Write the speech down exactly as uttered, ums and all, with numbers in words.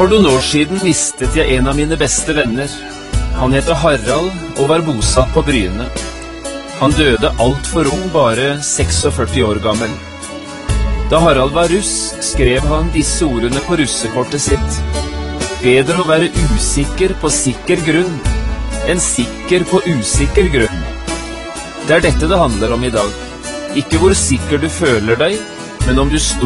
For noen år siden mistet jeg en av mine beste venner. Han heter Harald og var bosatt på Bryne. Han døde alt for ung, bare førtiseks år gammel. Da Harald var russ, skrev han disse ordene på russekortet sitt. Bedre å være usikker på sikker grunn, enn sikker på usikker grunn. Det er dette det handler om i dag. Ikke hvor sikker du føler deg, men om du står